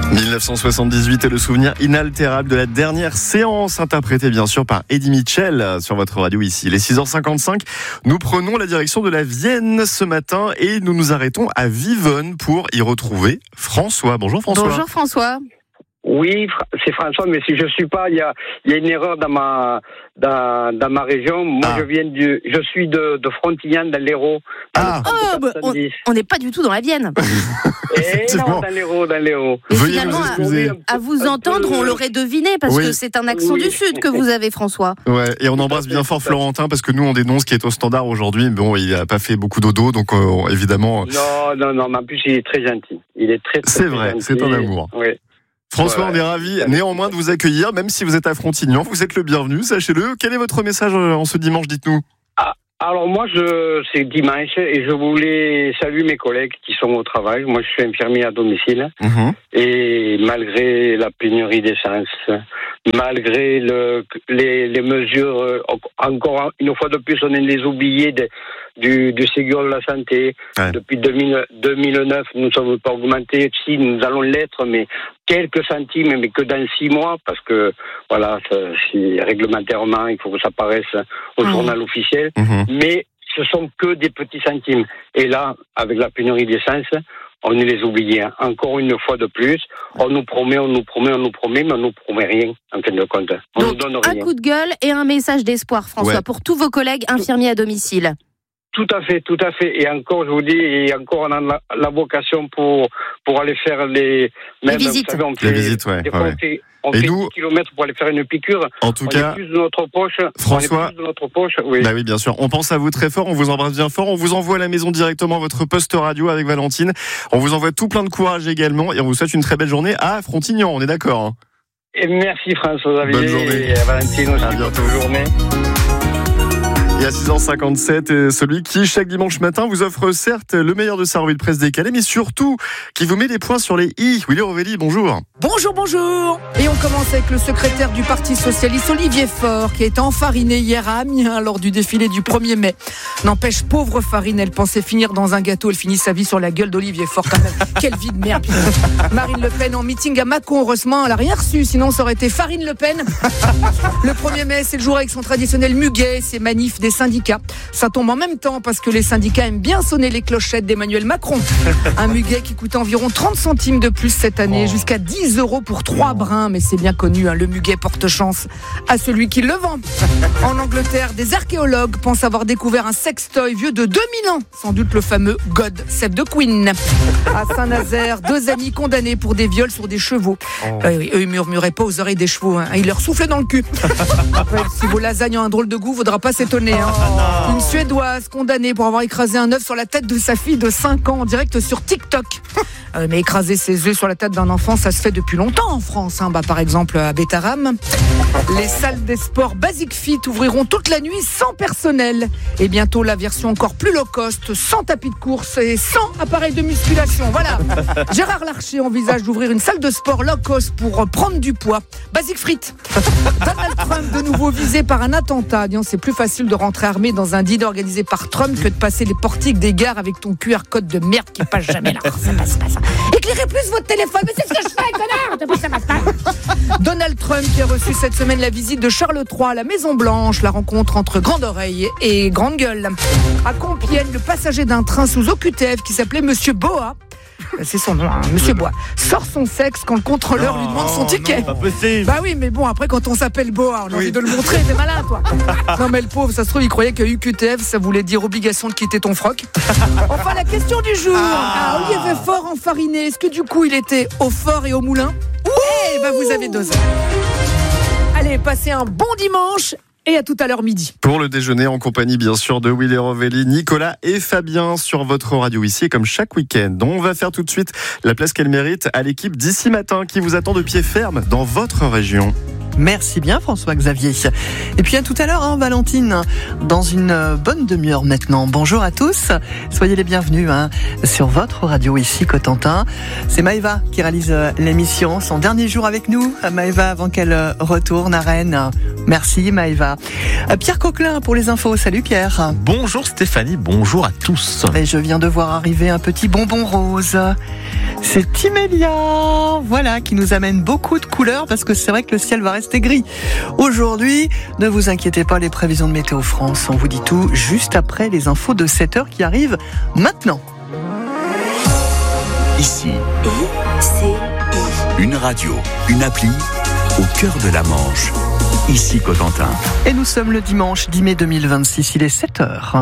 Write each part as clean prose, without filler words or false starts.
1978 est le souvenir inaltérable de la dernière séance, interprétée bien sûr par Eddie Mitchell sur votre radio ici. Il est 6h55, nous prenons la direction de la Vienne ce matin et nous nous arrêtons à Vivonne pour y retrouver François. Bonjour François. Bonjour François. Oui, c'est François, mais si je suis pas, il y a une erreur dans ma région. Moi, je suis de Frontignan, dans l'Hérault. On n'est pas du tout dans la Vienne. Et non, dans l'Hérault. Et finalement, à vous entendre, on l'aurait deviné, parce que c'est un accent du Sud que vous avez, François. Ouais, et on embrasse bien fort Florentin, parce que nous, on dénonce qui est au standard aujourd'hui. Bon, il n'a pas fait beaucoup dodo, donc évidemment... Non, mais en plus, il est très gentil. Il est très c'est vrai, gentil. C'est un amour. Oui. François, on est ravis néanmoins de vous accueillir, même si vous êtes à Frontignan, vous êtes le bienvenu, sachez-le. Quel est votre message en ce dimanche, dites-nous ? Alors moi, c'est dimanche et je voulais saluer mes collègues qui sont au travail. Moi, je suis infirmier à domicile et malgré la pénurie d'essence, malgré les mesures, encore une fois de plus, on est les oubliés du Ségur de la santé. Ouais. Depuis 2009, nous ne sommes pas augmentés. Si, nous allons l'être, mais quelques centimes, mais que dans 6 mois, parce que, voilà, réglementairement, il faut que ça paraisse au journal officiel. Mais ce sont que des petits centimes. Et là, avec la pénurie d'essence, on est les oubliés. Encore une fois de plus, on nous promet, mais on nous promet rien, en fin de compte. On Donc, nous donne rien. Un coup de gueule et un message d'espoir, François, pour tous vos collègues infirmiers à domicile. Tout à fait. Et encore, je vous dis, on a la vocation pour aller faire les visites. Vous savez, les visites, on fait 10 kilomètres pour aller faire une piqûre. En tout cas, plus de notre poche. François, oui. Bah oui, bien sûr. On pense à vous très fort, on vous embrasse bien fort. On vous envoie à la maison directement votre poste radio avec Valentine. On vous envoie tout plein de courage également et on vous souhaite une très belle journée à Frontignan, on est d'accord, hein. Et merci François Xavier. Bonne journée. Et à Valentine aussi. À bientôt. Bonne journée. Et à 6h57, celui qui, chaque dimanche matin, vous offre certes le meilleur de sa revue de presse décalée, mais surtout, qui vous met des points sur les i. Willy Rovelli, bonjour. Bonjour. Et on commence avec le secrétaire du Parti Socialiste, Olivier Faure, qui a été enfariné hier à Amiens lors du défilé du 1er mai. N'empêche, pauvre Farine, elle pensait finir dans un gâteau, elle finit sa vie sur la gueule d'Olivier Faure quand même. Quelle vie de merde. Marine Le Pen en meeting à Mâcon, heureusement, elle n'a rien reçu, sinon ça aurait été Farine Le Pen. Le 1er mai, c'est le jour avec son traditionnel muguet, ses manifs des syndicats. Ça tombe en même temps parce que les syndicats aiment bien sonner les clochettes d'Emmanuel Macron. Un muguet qui coûte environ 30 centimes de plus cette année, jusqu'à 10 € pour 3 brins, mais c'est bien connu, hein, le muguet porte chance à celui qui le vend. En Angleterre, des archéologues pensent avoir découvert un sextoy vieux de 2000 ans, sans doute le fameux God Save the Queen. À Saint-Nazaire, 2 amis condamnés pour des viols sur des chevaux. Eux, ils murmuraient pas aux oreilles des chevaux, hein. Ils leur soufflaient dans le cul. Après, si vos lasagnes ont un drôle de goût, faudra pas s'étonner, hein. Une Suédoise condamnée pour avoir écrasé un œuf sur la tête de sa fille de 5 ans en direct sur TikTok. Mais écraser ses œufs sur la tête d'un enfant, ça se fait depuis longtemps en France, hein. Par exemple à Bétarame. Les salles des sports Basic Fit ouvriront toute la nuit sans personnel. Et bientôt la version encore plus low cost, sans tapis de course et sans appareil de musculation. Voilà. Gérard Larcher envisage d'ouvrir une salle de sport low cost pour prendre du poids. Basic Frites. Donald Trump de nouveau visé par un attentat. C'est plus facile de rentrer armé dans un dîner organisé par Trump que de passer les portiques des gares avec ton QR code de merde qui passe jamais là. Ça passe pas ça. Éclairez plus votre téléphone, mais c'est ce que je fais, connard. Ça passe pas. Donald Trump qui a reçu cette semaine la visite de Charles III à la Maison Blanche, la rencontre entre Grande Oreille et Grande Gueule. À Compiègne, le passager d'un train sous OQTF qui s'appelait Monsieur Boa, c'est son nom, hein, Monsieur Bois, sort son sexe quand le contrôleur lui demande son ticket. Non, pas possible. Bah oui, mais bon, après quand on s'appelle Bois, on a envie de le montrer, t'es malin toi. Non mais le pauvre, ça se trouve, il croyait que UQTF, ça voulait dire obligation de quitter ton froc. Enfin, la question du jour. Olivier Faure enfariné, est-ce que du coup il était au fort et au moulin? Eh ben vous avez dosé. Allez, passez un bon dimanche. Et à tout à l'heure midi. Pour le déjeuner en compagnie bien sûr de Willy Rovelli, Nicolas et Fabien sur votre radio ici et comme chaque week-end. On va faire tout de suite la place qu'elle mérite à l'équipe d'ici matin qui vous attend de pied ferme dans votre région. Merci bien François-Xavier. Et puis à tout à l'heure, Valentine, dans une bonne demi-heure maintenant. Bonjour à tous, soyez les bienvenus sur votre radio ici Cotentin. C'est Maëva qui réalise l'émission, son dernier jour avec nous, Maëva, avant qu'elle retourne à Rennes. Merci Maëva. Pierre Coquelin pour les infos. Salut Pierre. Bonjour Stéphanie, bonjour à tous. Et je viens de voir arriver un petit bonbon rose. C'est Timélia, voilà, qui nous amène beaucoup de couleurs parce que c'est vrai que le ciel va rester gris. Aujourd'hui, ne vous inquiétez pas, les prévisions de Météo France, on vous dit tout juste après les infos de 7h qui arrivent maintenant. Ici, une radio, une appli au cœur de la Manche. Ici Cotentin. Et nous sommes le dimanche 10 mai 2026, il est 7h.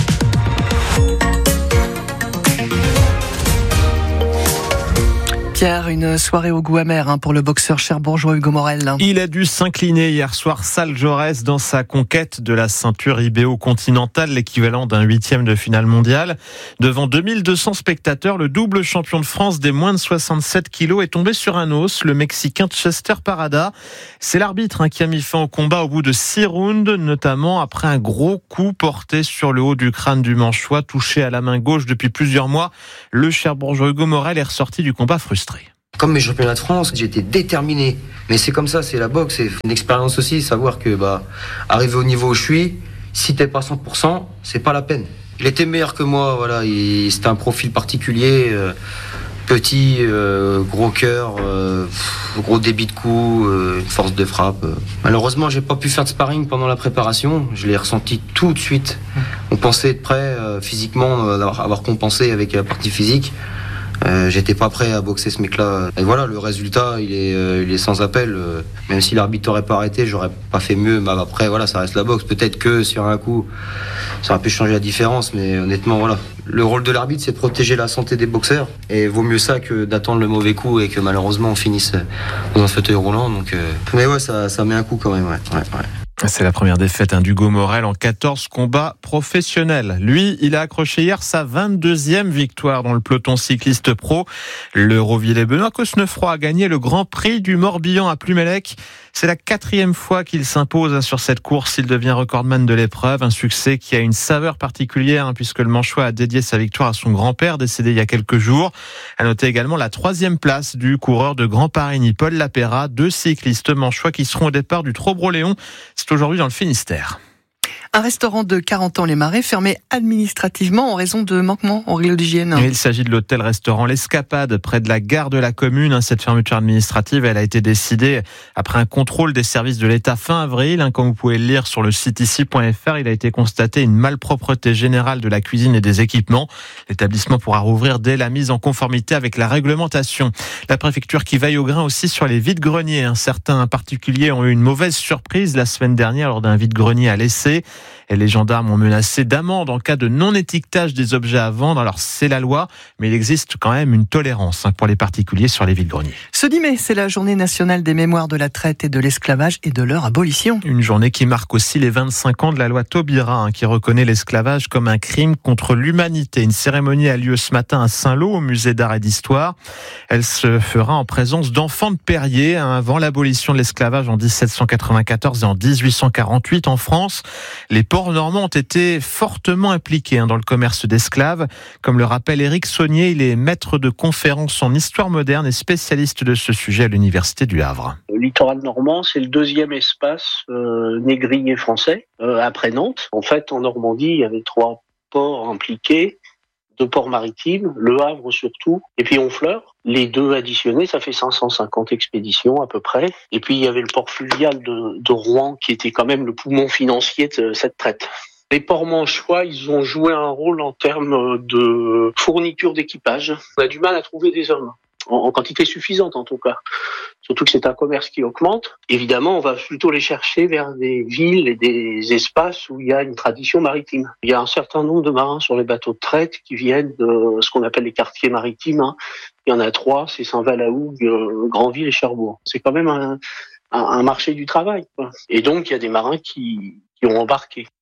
Pierre, une soirée au goût amer pour le boxeur cherbourgeois Hugo Morel. Il a dû s'incliner hier soir, Sal Jaurès, dans sa conquête de la ceinture IBO continentale, l'équivalent d'un 8e de finale mondiale. Devant 2200 spectateurs, le double champion de France des moins de 67 kilos est tombé sur un os, le Mexicain Chester Parada. C'est l'arbitre qui a mis fin au combat au bout de 6 rounds, notamment après un gros coup porté sur le haut du crâne du Manchois, touché à la main gauche depuis plusieurs mois. Le cherbourgeois Hugo Morel est ressorti du combat frustré. Comme mes championnats de France, j'étais déterminé. Mais c'est comme ça, c'est la boxe, c'est une expérience aussi, savoir que arriver au niveau où je suis, si t'es pas 100%, c'est pas la peine. Il était meilleur que moi, voilà, c'était un profil particulier, petit, gros cœur, gros débit de coups, une force de frappe. Malheureusement, j'ai pas pu faire de sparring pendant la préparation, je l'ai ressenti tout de suite. On pensait être prêt physiquement, avoir compensé avec la partie physique. J'étais pas prêt à boxer ce mec-là. Et voilà, le résultat, il est sans appel. Même si l'arbitre n'aurait pas arrêté, j'aurais pas fait mieux. Mais après, voilà, ça reste la boxe. Peut-être que sur un coup, ça aurait pu changer la différence. Mais honnêtement, voilà. Le rôle de l'arbitre, c'est de protéger la santé des boxeurs. Et vaut mieux ça que d'attendre le mauvais coup et que malheureusement on finisse dans un fauteuil roulant. Donc, mais ouais, ça met un coup quand même. Ouais. C'est la première défaite d'Hugo Morel en 14 combats professionnels. Lui, il a accroché hier sa 22e victoire dans le peloton cycliste pro. Le Benoît Cosnefroy a gagné le Grand Prix du Morbihan à Plumelec. C'est la 4e fois qu'il s'impose sur cette course. Il devient recordman de l'épreuve. Un succès qui a une saveur particulière puisque le Manchois a dédié sa victoire à son grand-père décédé il y a quelques jours. À noter également la 3e place du coureur de Grand Paris, Paul Lapéra. 2 cyclistes manchois qui seront au départ du Trobro-Léon. C'est aujourd'hui dans le Finistère. Un restaurant de 40 ans les Marais fermé administrativement en raison de manquements en règles d'hygiène. Il s'agit de l'hôtel-restaurant L'Escapade près de la gare de la commune. Cette fermeture administrative, elle a été décidée après un contrôle des services de l'État fin avril. Comme vous pouvez le lire sur le site ici.fr, il a été constaté une malpropreté générale de la cuisine et des équipements. L'établissement pourra rouvrir dès la mise en conformité avec la réglementation. La préfecture qui veille au grain aussi sur les vides-greniers. Certains particuliers ont eu une mauvaise surprise la semaine dernière lors d'un vide-grenier à l'essai. Et les gendarmes ont menacé d'amende en cas de non-étiquetage des objets à vendre. Alors c'est la loi, mais il existe quand même une tolérance pour les particuliers sur les vides-greniers. Ce 10 mai, c'est la journée nationale des mémoires de la traite et de l'esclavage et de leur abolition. Une journée qui marque aussi les 25 ans de la loi Taubira, qui reconnaît l'esclavage comme un crime contre l'humanité. Une cérémonie a lieu ce matin à Saint-Lô, au musée d'art et d'histoire. Elle se fera en présence d'enfants de Périer, avant l'abolition de l'esclavage en 1794 et en 1848 en France. Les ports normands ont été fortement impliqués dans le commerce d'esclaves. Comme le rappelle Éric Saunier, il est maître de conférences en histoire moderne et spécialiste de ce sujet à l'Université du Havre. Le littoral normand, c'est le 2e espace négrier français, après Nantes. En fait, en Normandie, il y avait 3 ports impliqués, 2 ports maritimes, le Havre surtout, et puis Honfleur. Les 2 additionnés, ça fait 550 expéditions à peu près. Et puis il y avait le port fluvial de Rouen qui était quand même le poumon financier de cette traite. Les ports manchois, ils ont joué un rôle en termes de fourniture d'équipage. On a du mal à trouver des hommes, en quantité suffisante en tout cas. Surtout que c'est un commerce qui augmente. Évidemment, on va plutôt les chercher vers des villes et des espaces où il y a une tradition maritime. Il y a un certain nombre de marins sur les bateaux de traite qui viennent de ce qu'on appelle les quartiers maritimes. Il y en a 3, c'est Saint-Val-à-Hougue, Granville et Cherbourg. C'est quand même un marché du travail, quoi. Et donc, il y a des marins qui ont embarqué.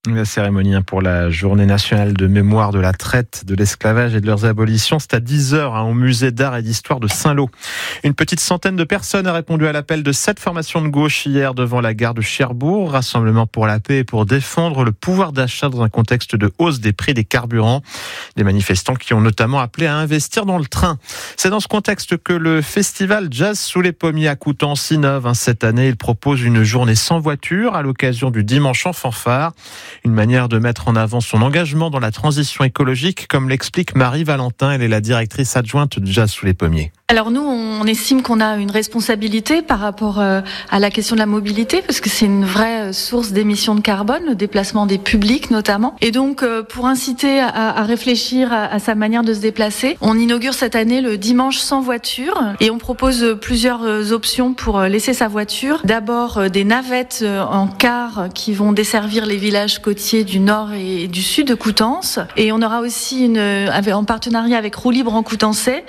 La cérémonie pour la journée nationale de mémoire de la traite, de l'esclavage et de leurs abolitions, c'est à 10h au musée d'art et d'histoire de Saint-Lô. Une petite centaine de personnes a répondu à l'appel de 7 formations de gauche hier devant la gare de Cherbourg. Rassemblement pour la paix et pour défendre le pouvoir d'achat dans un contexte de hausse des prix des carburants. Des manifestants qui ont notamment appelé à investir dans le train. C'est dans ce contexte que le festival Jazz sous les pommiers à Coutances innove. Cette année, il propose une journée sans voiture à l'occasion du dimanche en fanfare. Une manière de mettre en avant son engagement dans la transition écologique, comme l'explique Marie Valentin. Elle est la directrice adjointe de Jazz sous les pommiers. Alors nous, on estime qu'on a une responsabilité par rapport à la question de la mobilité, parce que c'est une vraie source d'émissions de carbone, le déplacement des publics notamment. Et donc, pour inciter à réfléchir à sa manière de se déplacer, on inaugure cette année le dimanche sans voiture et on propose plusieurs options pour laisser sa voiture. D'abord, des navettes en car qui vont desservir les villages côtiers du nord et du sud de Coutances. Et on aura aussi en partenariat avec Roue Libre en Coutançais,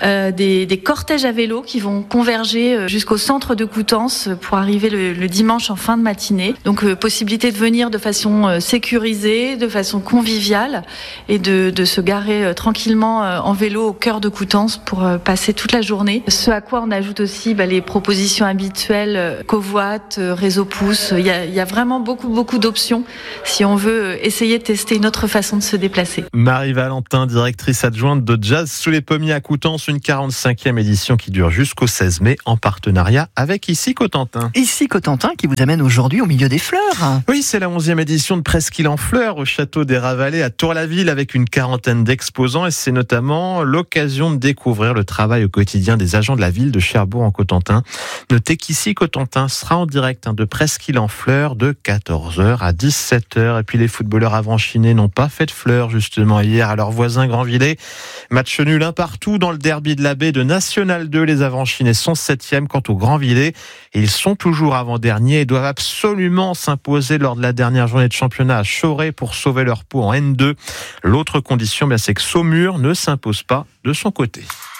des cortèges à vélo qui vont converger jusqu'au centre de Coutances pour arriver le dimanche en fin de matinée. Donc possibilité de venir de façon sécurisée, de façon conviviale et de se garer tranquillement en vélo au cœur de Coutances pour passer toute la journée. Ce à quoi on ajoute aussi les propositions habituelles, covoites, réseau pouce. Il y a vraiment beaucoup d'options si on veut essayer de tester une autre façon de se déplacer. Marie Valentin, directrice adjointe de Jazz sous les pommiers à Coutances, une 45e édition qui dure jusqu'au 16 mai en partenariat avec Ici Cotentin. Ici Cotentin qui vous amène aujourd'hui au milieu des fleurs. Oui, c'est la 11e édition de Presqu'île en fleurs au château des Ravalais à Tour-la-Ville avec une quarantaine d'exposants et c'est notamment l'occasion de découvrir le travail au quotidien des agents de la ville de Cherbourg en Cotentin. Notez qu'Ici Cotentin sera en direct de Presqu'île en fleurs de 14h à 17h. Et puis les footballeurs avanchinés n'ont pas fait de fleurs justement hier à leurs voisins Grandvillers. Match nul un partout dans le derby de la baie de National 2. Les avanchinés sont 7e quant au Grandvillers. Et ils sont toujours avant-derniers et doivent absolument s'imposer lors de la dernière journée de championnat à Choré pour sauver leur peau en N2. L'autre condition, c'est que Saumur ne s'impose pas de son côté.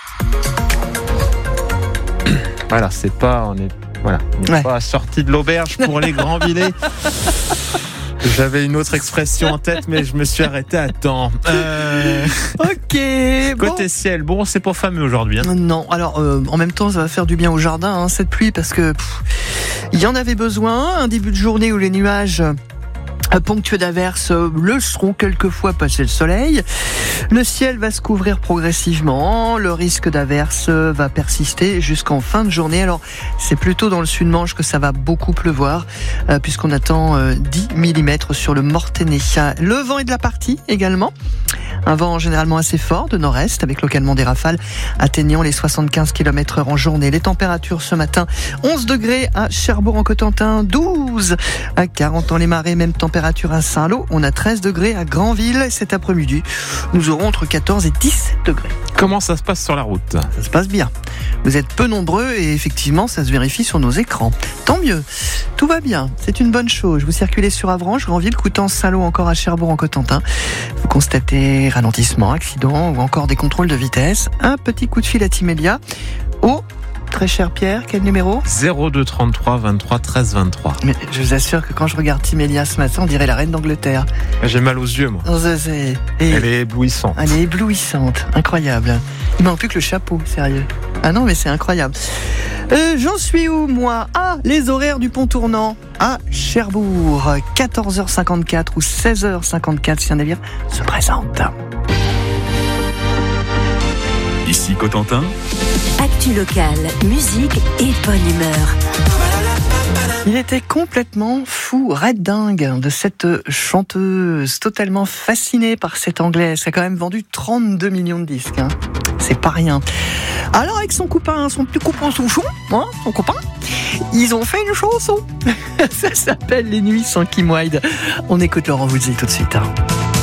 Voilà, on n'est pas sorti de l'auberge pour les Grandvillers. J'avais une autre expression en tête, mais je me suis arrêté à temps. Ok. Côté ciel, c'est pas fameux aujourd'hui. Non, alors en même temps, ça va faire du bien au jardin, cette pluie, parce que il y en avait besoin. Un début de journée où les nuages ponctués d'averses le seront quelquefois passé le soleil. Le ciel va se couvrir progressivement. Le risque d'averses va persister jusqu'en fin de journée. Alors, c'est plutôt dans le sud-Manche que ça va beaucoup pleuvoir, puisqu'on attend 10 mm sur le Mortainais. Le vent est de la partie également. Un vent généralement assez fort de nord-est, avec localement des rafales atteignant les 75 km/h en journée. Les températures ce matin, 11 degrés à Cherbourg en Cotentin, 12 à Carentan-les-Marais, même température à Saint-Lô. On a 13 degrés à Granville. Cet après-midi, nous aurons entre 14 et 17 degrés. Comment ça se passe sur la route ? Ça se passe bien. Vous êtes peu nombreux et effectivement, ça se vérifie sur nos écrans. Tant mieux. Tout va bien. C'est une bonne chose. Vous circulez sur Avranches, Granville, Coutances, Saint-Lô, encore à Cherbourg en Cotentin. Vous constatez ralentissement, accident ou encore des contrôles de vitesse. Un petit coup de fil à Timélia. Très cher Pierre, quel numéro ? 02 33 23 13 23. Mais je vous assure que quand je regarde Timélia ce matin, on dirait la reine d'Angleterre. J'ai mal aux yeux, moi. Elle est éblouissante. Elle est éblouissante, incroyable. Il manque plus que le chapeau, sérieux. Ah non, mais c'est incroyable. J'en suis où, moi ? Les horaires du pont tournant à Cherbourg. 14h54 ou 16h54 si un navire se présente. Ici Cotentin. Actu locale, musique et bonne humeur. Il était complètement fou, red dingue de cette chanteuse, totalement fascinée par cette anglaise qui a quand même vendu 32 millions de disques. C'est pas rien. Alors avec son copain, son petit copain Souchon, son copain, ils ont fait une chanson. Ça s'appelle Les Nuits sans Kim Wilde. On écoute Laurent Voulzy tout de suite.